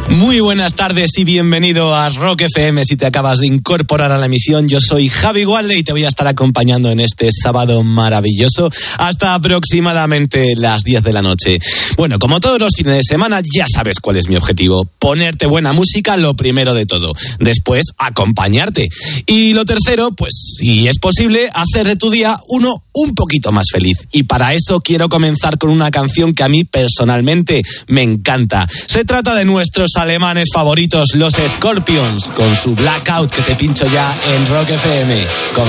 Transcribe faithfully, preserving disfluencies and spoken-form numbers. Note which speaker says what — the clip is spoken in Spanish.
Speaker 1: Muy buenas tardes y bienvenido a Rock F M. Si te acabas de incorporar a la emisión, yo soy Javi Gualde y te voy a estar acompañando en este sábado maravilloso hasta aproximadamente las diez de la noche. Bueno, como todos los fines de semana, ya sabes cuál es mi objetivo: ponerte buena música, lo primero de todo. Después, acompañarte. Y lo tercero, pues si es posible, hacer de tu día uno un poquito más feliz. Y para eso quiero comenzar con una canción que a mí personalmente me encanta. Se trata de nuestros alemanes favoritos, los Scorpions, con su Blackout, que te pincho ya en Rock F M. Con